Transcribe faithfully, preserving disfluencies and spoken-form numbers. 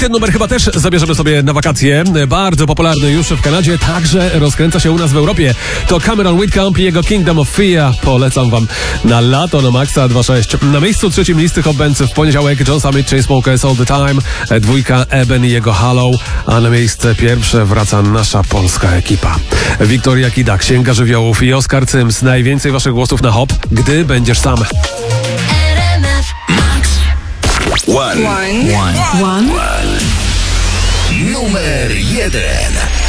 Ten numer chyba też zabierzemy sobie na wakacje. Bardzo popularny już w Kanadzie, także rozkręca się u nas w Europie. To Cameron Whitcomb i jego Kingdom of Fear. Polecam wam na lato, na Maxa dwa sześć. Na miejscu trzecim listy Hot Bands w poniedziałek John Summit, Chainsmokers All The Time, dwójka Eben i jego Hollow, a na miejsce pierwsze wraca nasza polska ekipa. Wiktoria Kidak, Księga Żywiołów i Oskar Cyms. Najwięcej waszych głosów na hop, gdy będziesz sam. One. One. One. One. Numer jeden.